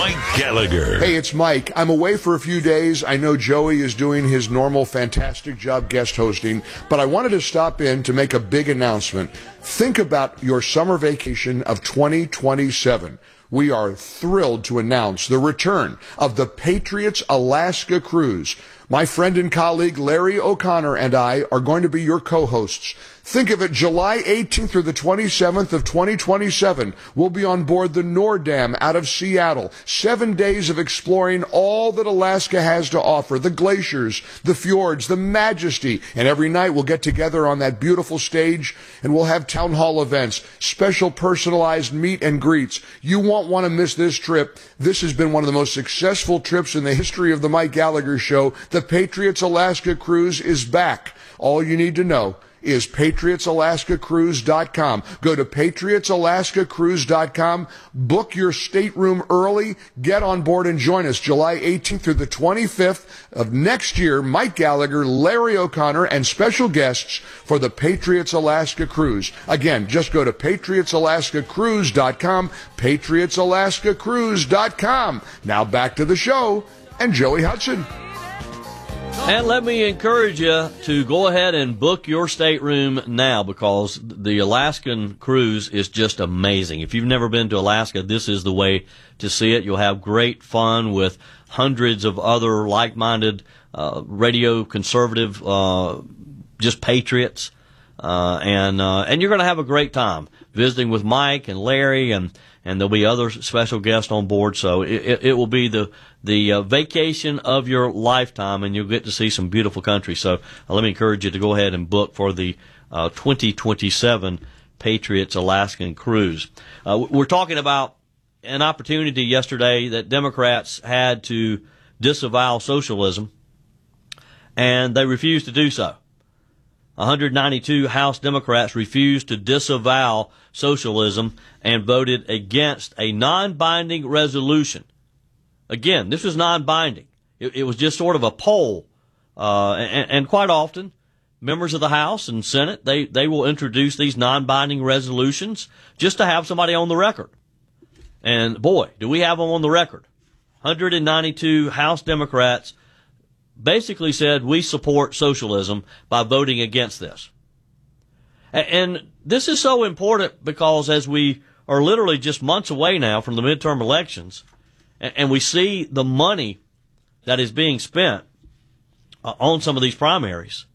Mike Gallagher. Hey, it's Mike. I'm away for a few days. I know Joey is doing his normal fantastic job guest hosting, but I wanted to stop in to make a big announcement. Think about your summer vacation of 2027. We are thrilled to announce the return of the Patriots Alaska Cruise. My friend and colleague Larry O'Connor and I are going to be your co-hosts. Think of it, July 18th through the 27th of 2027. We'll be on board the Nordam out of Seattle. 7 days of exploring all that Alaska has to offer. The glaciers, the fjords, the majesty. And every night we'll get together on that beautiful stage and we'll have town hall events, special personalized meet and greets. You won't want to miss this trip. This has been one of the most successful trips in the history of the Mike Gallagher Show. The Patriots Alaska Cruise is back. All you need to know is patriotsalaskacruise.com. Go to patriotsalaskacruise.com, book your stateroom early, get on board and join us July 18th through the 25th of next year. Mike Gallagher, Larry O'Connor, and special guests for the Patriots Alaska Cruise. Again, just go to patriotsalaskacruise.com, patriotsalaskacruise.com. Now back to the show and Joey Hudson. And let me encourage you to go ahead and book your stateroom now, because the Alaskan cruise is just amazing. If you've never been to Alaska, this is the way to see it. You'll have great fun with hundreds of other like-minded radio conservative just patriots, and you're going to have a great time visiting with Mike and Larry, and there'll be other special guests on board. So it will be the vacation of your lifetime, and you'll get to see some beautiful country. So let me encourage you to go ahead and book for the 2027 Patriots Alaskan Cruise. We're talking about an opportunity yesterday that Democrats had to disavow socialism, and they refused to do so. 192 House Democrats refused to disavow socialism and voted against a non-binding resolution. Again, this was non-binding. It was just sort of a poll. And quite often, members of the House and Senate, they will introduce these non-binding resolutions just to have somebody on the record. And boy, do we have them on the record. 192 House Democrats basically said we support socialism by voting against this. And this is so important because as we are literally just months away now from the midterm elections, and we see the money that is being spent on some of these primaries,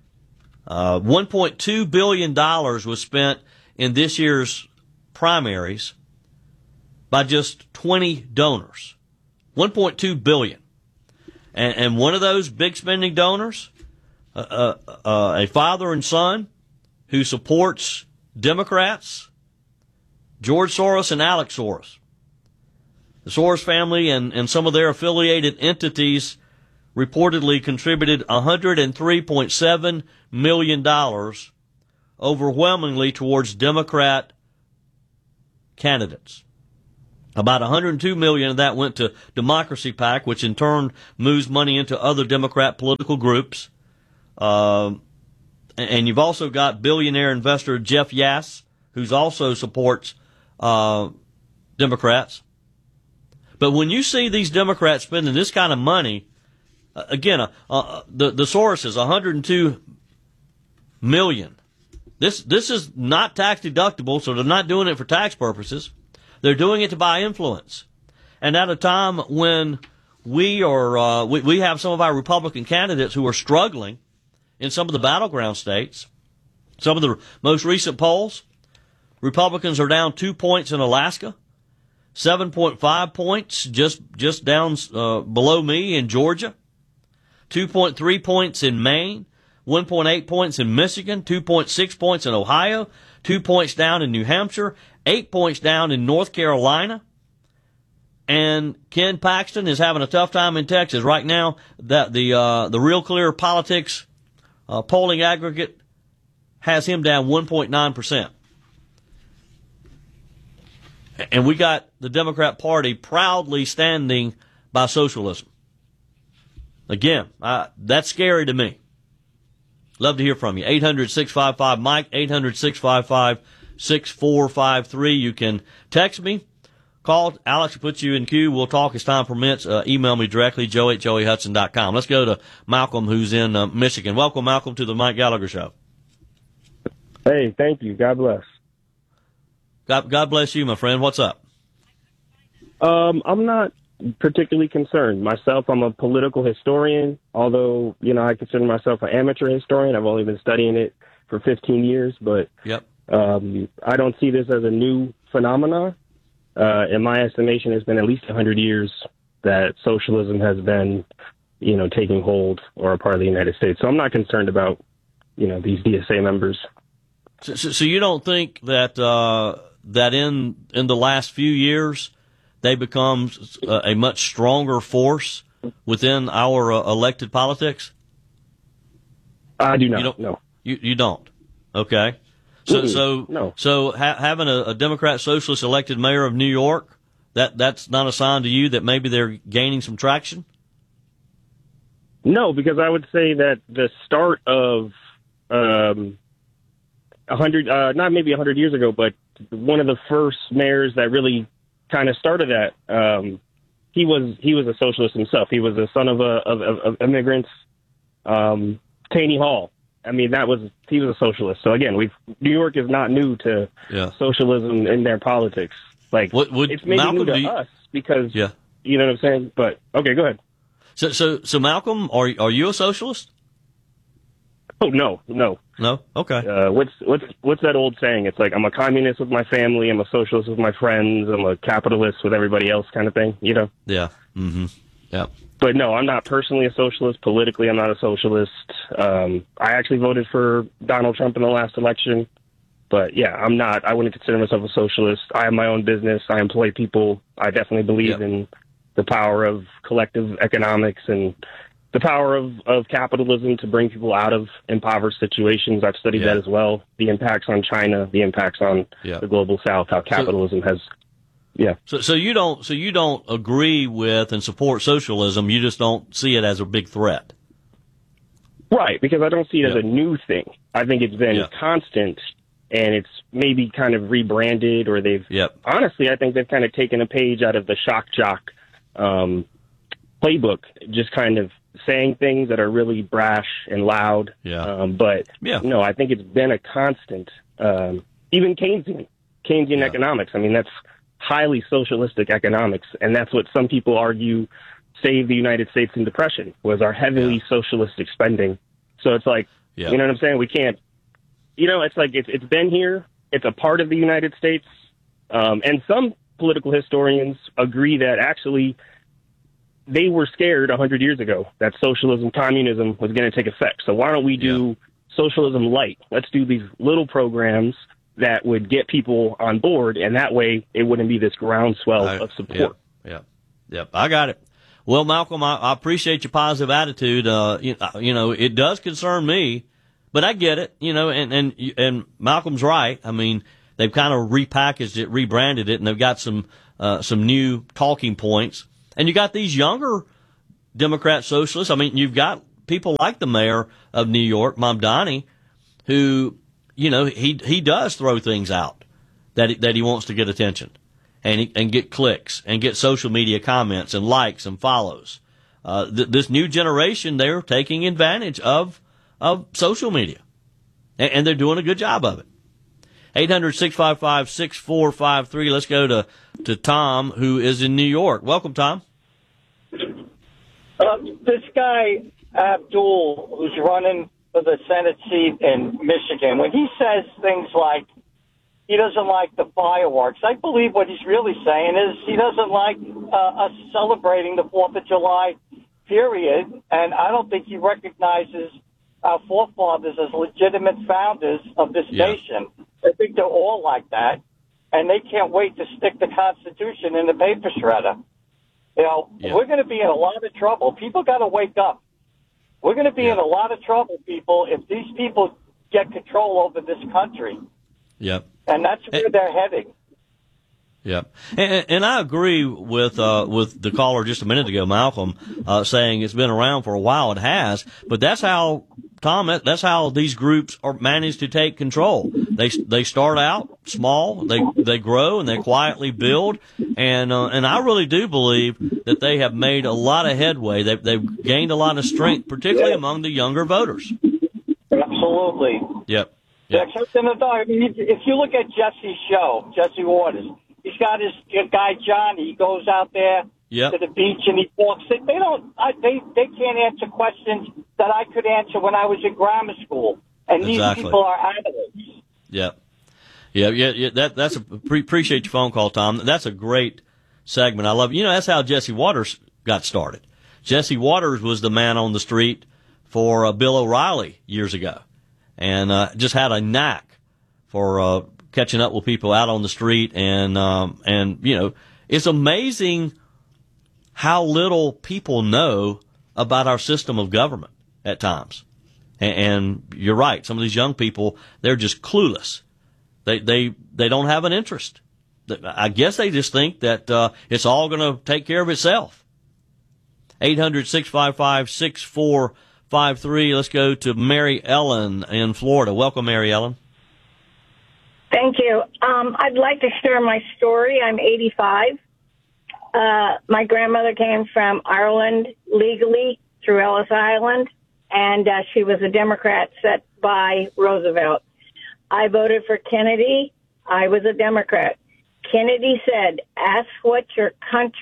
$1.2 billion was spent in this year's primaries by just 20 donors. $1.2 billion. And one of those big spending donors, a father and son who supports Democrats, George Soros and Alex Soros. The Soros family and some of their affiliated entities reportedly contributed $103.7 million overwhelmingly towards Democrat candidates. About $102 million of that went to Democracy PAC, which in turn moves money into other Democrat political groups. And you've also got billionaire investor Jeff Yass, who also supports Democrats. But when you see these Democrats spending this kind of money, again, the source is $102 million. This is not tax deductible, so they're not doing it for tax purposes. They're doing it to buy influence. And at a time when we have some of our Republican candidates who are struggling in some of the battleground states, some of the most recent polls, Republicans are down 2 points in Alaska, 7.5 points just down below me in Georgia, 2.3 points in Maine, 1.8 points in Michigan, 2.6 points in Ohio, 2 points down in New Hampshire, 8 points down in North Carolina. And Ken Paxton is having a tough time in Texas. Right now, that the Real Clear Politics polling aggregate has him down 1.9%. And we got the Democrat Party proudly standing by socialism. Again, that's scary to me. Love to hear from you. 800-655-MIKE, 800-655-6453. You can text me call. Alex will put you in queue. We'll talk as time permits. Email me directly, joe@joeyhudson.com. Let's go to Malcolm, who's in Michigan. Welcome, Malcolm, to the Mike Gallagher Show. Hey, thank you. God bless. God bless you, my friend. What's up? I'm not particularly concerned. Myself, I'm a political historian, although, I consider myself an amateur historian. I've only been studying it for 15 years, but Yep. I don't see this as a new phenomenon. In my estimation, it's been at least 100 years that socialism has been, taking hold or a part of the United States. So I'm not concerned about, these DSA members. So you don't think that that in the last few years they become a much stronger force within our elected politics? I do not. No. You don't. Okay. So no. So having a Democrat socialist elected mayor of New York, that's not a sign to you that maybe they're gaining some traction? No, because I would say that the start of 100, not maybe 100 years ago, but one of the first mayors that really kind of started that, he was a socialist himself. He was a son of immigrants. Taney Hall. I mean, he was a socialist. So again, New York is not new to socialism in their politics. Like, it's maybe Malcolm, new to us because, you know what I'm saying? But okay, go ahead. So Malcolm, are you a socialist? Oh, no. No? Okay. What's that old saying? It's like, I'm a communist with my family, I'm a socialist with my friends, I'm a capitalist with everybody else kind of thing, Yeah. Mm-hmm. Yeah. But no, I'm not personally a socialist. Politically, I'm not a socialist. I actually voted for Donald Trump in the last election. But yeah, I wouldn't consider myself a socialist. I have my own business. I employ people. I definitely believe in the power of collective economics and the power of capitalism to bring people out of impoverished situations. I've studied that as well. The impacts on China, the impacts on the global South, how capitalism has. Yeah. So you don't agree with and support socialism. You just don't see it as a big threat. Right, because I don't see it as a new thing. I think it's been constant, and it's maybe kind of rebranded, or they've honestly, I think they've kind of taken a page out of the shock jock playbook, just kind of saying things that are really brash and loud. But no, I think it's been a constant. Even Keynesian economics. I mean, that's highly socialistic economics, and that's what some people argue saved the United States in depression, was our heavily socialistic spending. So it's like, you know what I'm saying? We can't, it's like it's been here. It's a part of the United States. And some political historians agree that actually they were scared 100 years ago that socialism, communism was going to take effect. So why don't we do socialism light? Let's do these little programs that would get people on board, and that way it wouldn't be this groundswell of support. Yep. I got it. Well, Malcolm, I appreciate your positive attitude. It does concern me, but I get it. And Malcolm's right. I mean, they've kind of repackaged it, rebranded it, and they've got some new talking points. And you got these younger Democrat socialists. I mean, you've got people like the mayor of New York, Mamdani, who, he does throw things out that he wants to get attention and get clicks and get social media comments and likes and follows. This new generation, they're taking advantage of social media, and they're doing a good job of it. 800-655-6453. Let's go to Tom, who is in New York. Welcome, Tom. This guy, Abdul, who's running for the Senate seat in Michigan, when he says things like he doesn't like the fireworks, I believe what he's really saying is he doesn't like us celebrating the 4th of July, period. And I don't think he recognizes our forefathers as legitimate founders of this nation. I think they're all like that, and they can't wait to stick the Constitution in the paper shredder. We're going to be in a lot of trouble. People got to wake up. We're going to be in a lot of trouble, people, if these people get control over this country. Yep. And that's where they're heading. Yep. And I agree with the caller just a minute ago, Malcolm, saying it's been around for a while. It has, but that's how Tom, that's how these groups are managed to take control. They start out small, they grow, and they quietly build. And I really do believe that they have made a lot of headway. They've gained a lot of strength, particularly among the younger voters. Absolutely. Yep. Yeah, except in the dark. I mean, if you look at Jesse's show, Jesse Waters, he's got his guy Johnny. He goes out there to the beach and he talks. They can't answer questions that I could answer when I was in grammar school. And these people are adults. Yep. Yeah. Appreciate your phone call, Tom. That's a great segment. I love it. That's how Jesse Waters got started. Jesse Waters was the man on the street for Bill O'Reilly years ago, and just had a knack for catching up with people out on the street. And it's amazing how little people know about our system of government at times. And you're right. Some of these young people, they're just clueless. They don't have an interest. I guess they just think that it's all going to take care of itself. 800-655-6453. Let's go to Mary Ellen in Florida. Welcome, Mary Ellen. Thank you. I'd like to share my story. I'm 85. My grandmother came from Ireland legally through Ellis Island, and she was a Democrat set by Roosevelt. I voted for Kennedy. I was a Democrat. Kennedy said, ask what you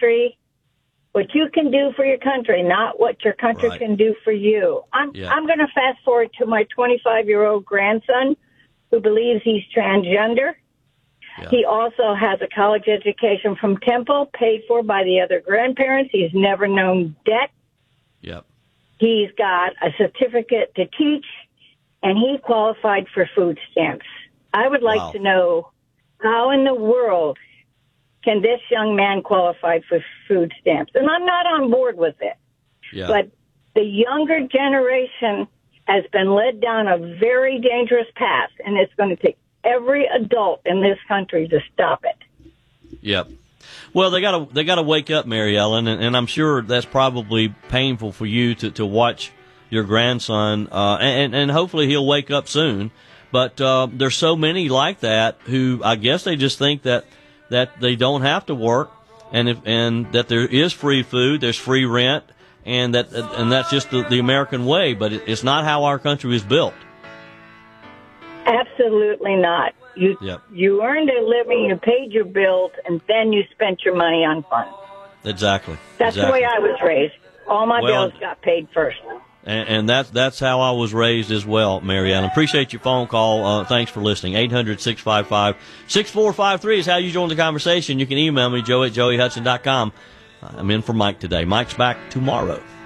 can do for your country, not what your country can do for you. I'm going to fast forward to my 25-year-old grandson who believes he's transgender. Yeah. He also has a college education from Temple, paid for by the other grandparents. He's never known debt. Yep. He's got a certificate to teach, and he qualified for food stamps. I would like to know, how in the world can this young man qualify for food stamps? And I'm not on board with it. Yeah. But the younger generation has been led down a very dangerous path, and it's going to take every adult in this country to stop it. Yep. Well, they gotta wake up, Mary Ellen, and I'm sure that's probably painful for you to watch your grandson, and hopefully he'll wake up soon. But there's so many like that who I guess they just think that they don't have to work, and that there is free food, there's free rent, and that's just the American way. But it's not how our country is built. Absolutely not. You earned a living, you paid your bills, and then you spent your money on fun. Exactly. That's the way I was raised. All my bills got paid first. And that's how I was raised as well, Mary Ellen. Appreciate your phone call. Thanks for listening. 800-655-6453 is how you join the conversation. You can email me, Joe@joeyhudson.com. I'm in for Mike today. Mike's back tomorrow.